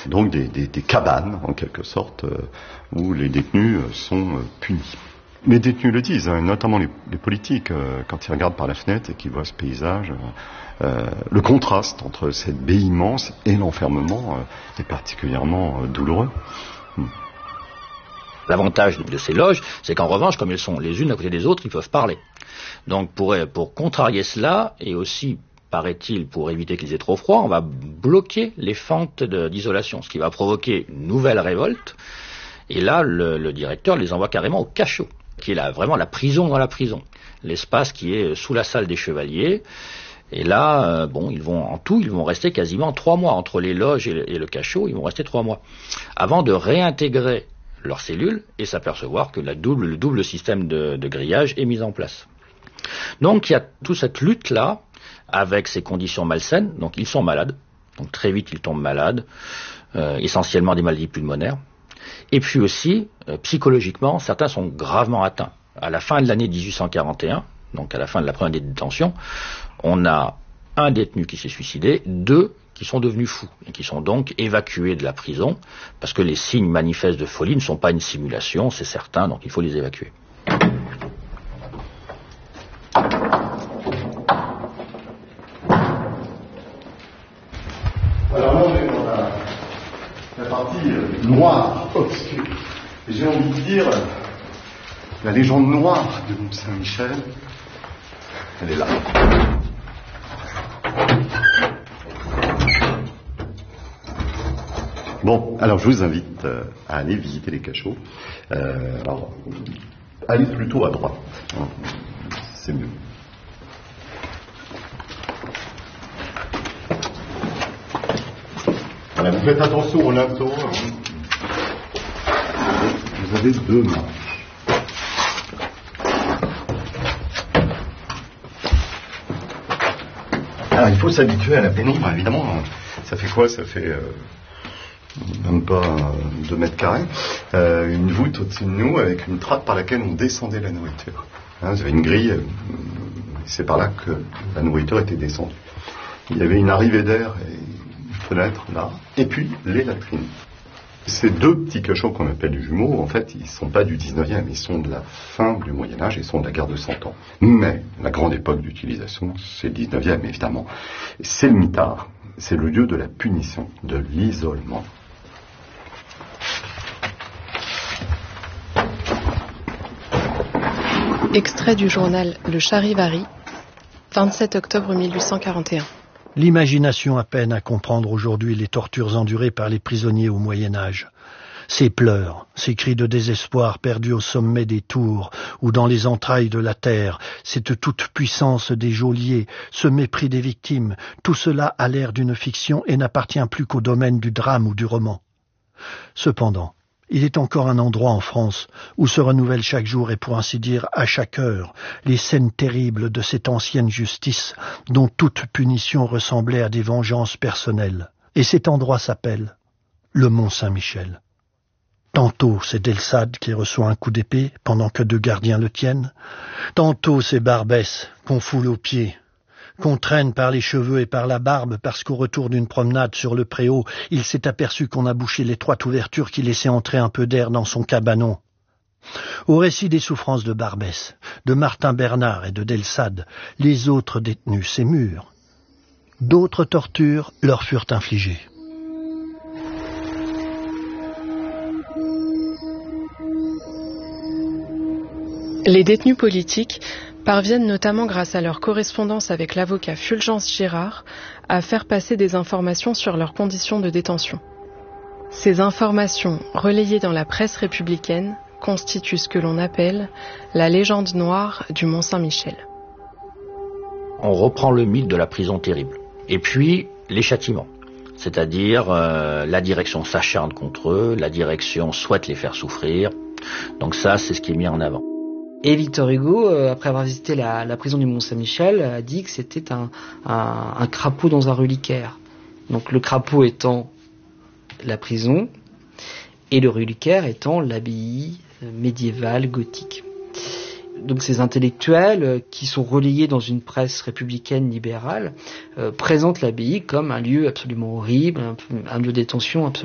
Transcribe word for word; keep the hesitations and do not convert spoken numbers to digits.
donc des, des, des cabanes, en quelque sorte, euh, où les détenus sont euh, punis. Les détenus le disent, hein, notamment les, les politiques, euh, quand ils regardent par la fenêtre et qu'ils voient ce paysage, euh, le contraste entre cette baie immense et l'enfermement euh, est particulièrement euh, douloureux. Hmm. L'avantage de ces loges, c'est qu'en revanche, comme elles sont les unes à côté des autres, ils peuvent parler. Donc pour, pour contrarier cela, et aussi, paraît-il, pour éviter qu'ils aient trop froid, on va bloquer les fentes de, d'isolation, ce qui va provoquer une nouvelle révolte. Et là, le, le directeur les envoie carrément au cachot, qui est là, vraiment la prison dans la prison. L'espace qui est sous la salle des chevaliers. Et là, euh, bon, ils vont, en tout, ils vont rester quasiment trois mois. Entre les loges et le, et le cachot, ils vont rester trois mois. Avant de réintégrer leurs cellules et s'apercevoir que la double, le double système de, de grillage est mis en place. Donc il y a toute cette lutte-là avec ces conditions malsaines. Donc ils sont malades, donc très vite ils tombent malades, euh, essentiellement des maladies pulmonaires. Et puis aussi, euh, psychologiquement, certains sont gravement atteints. À la fin de l'année dix-huit cent quarante et un, donc à la fin de la première année de détention, on a un détenu qui s'est suicidé, deux qui sont devenus fous et qui sont donc évacués de la prison parce que les signes manifestes de folie ne sont pas une simulation, c'est certain, donc il faut les évacuer. Alors là, on est dans la, la partie noire, obscure. Et j'ai envie de dire, la légende noire de Mont-Saint-Michel, elle est là. Bon, alors je vous invite euh, à aller visiter les cachots. Euh, alors, allez plutôt à droite, hein, c'est mieux. Voilà, vous faites attention au linteau. Hein. Vous avez deux mains. Alors, il faut s'habituer à la pénombre, évidemment. Ça fait quoi? Ça fait... Euh, même pas deux mètres carrés, euh, une voûte au-dessus de nous avec une trappe par laquelle on descendait la nourriture. Hein, vous avez une grille, euh, c'est par là que la nourriture était descendue. Il y avait une arrivée d'air et une fenêtre là, et puis les latrines. Ces deux petits cachots qu'on appelle jumeaux, en fait, ils ne sont pas du dix-neuvième, ils sont de la fin du Moyen-Âge, ils sont de la guerre de Cent Ans. Mais la grande époque d'utilisation, c'est le dix-neuvième, évidemment. C'est le mitard, c'est le lieu de la punition, de l'isolement. Extrait du journal Le Charivari, vingt-sept octobre mille huit cent quarante et un. L'imagination a peine à comprendre aujourd'hui les tortures endurées par les prisonniers au Moyen-Âge. Ces pleurs, ces cris de désespoir perdus au sommet des tours ou dans les entrailles de la terre, cette toute-puissance des geôliers, ce mépris des victimes, tout cela a l'air d'une fiction et n'appartient plus qu'au domaine du drame ou du roman. Cependant, il est encore un endroit en France où se renouvellent chaque jour et pour ainsi dire à chaque heure les scènes terribles de cette ancienne justice dont toute punition ressemblait à des vengeances personnelles. Et cet endroit s'appelle le Mont-Saint-Michel. Tantôt c'est Delsade qui reçoit un coup d'épée pendant que deux gardiens le tiennent. Tantôt c'est Barbès qu'on foule aux pieds, qu'on traîne par les cheveux et par la barbe parce qu'au retour d'une promenade sur le préau, il s'est aperçu qu'on a bouché l'étroite ouverture qui laissait entrer un peu d'air dans son cabanon. Au récit des souffrances de Barbès, de Martin Bernard et de Delsade, les autres détenus s'émurent. D'autres tortures leur furent infligées. Les détenus politiques parviennent notamment grâce à leur correspondance avec l'avocat Fulgence Girard à faire passer des informations sur leurs conditions de détention. Ces informations, relayées dans la presse républicaine, constituent ce que l'on appelle la légende noire du Mont-Saint-Michel. On reprend le mythe de la prison terrible. Et puis, les châtiments. C'est-à-dire, euh, la direction s'acharne contre eux, la direction souhaite les faire souffrir. Donc ça, c'est ce qui est mis en avant. Et Victor Hugo, euh, après avoir visité la, la prison du Mont-Saint-Michel, a dit que c'était un, un, un crapaud dans un reliquaire. Donc le crapaud étant la prison et le reliquaire étant l'abbaye médiévale gothique. Donc ces intellectuels euh, qui sont relayés dans une presse républicaine libérale euh, présentent l'abbaye comme un lieu absolument horrible, un, un lieu de détention absolument